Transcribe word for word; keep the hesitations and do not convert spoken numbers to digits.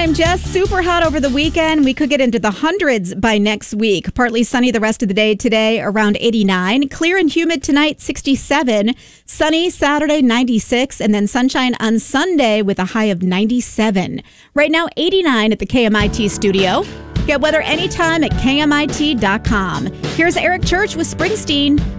and Jess, super hot over the weekend. We could get into the hundreds by next week. Partly sunny the rest of the day today, around eighty-nine. Clear and humid tonight, sixty-seven. Sunny Saturday, ninety-six. And then sunshine on Sunday with a high of ninety-seven. Right now, eighty-nine at the K M I T studio. Get weather anytime at K M I T dot com. Here's Eric Church with Springsteen.